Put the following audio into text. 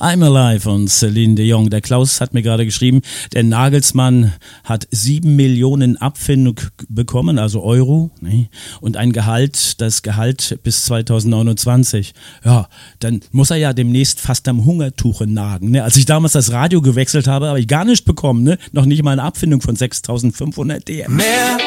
I'm Alive von Celine Dion. Der Klaus hat mir gerade geschrieben, der Nagelsmann hat 7 Millionen Abfindung bekommen, also Euro, ne? Und ein Gehalt, das Gehalt bis 2029. Ja, dann muss er ja demnächst fast am Hungertuche nagen. Ne? Als ich damals das Radio gewechselt habe ich gar nichts bekommen, ne? Noch nicht mal eine Abfindung von 6.500 DM.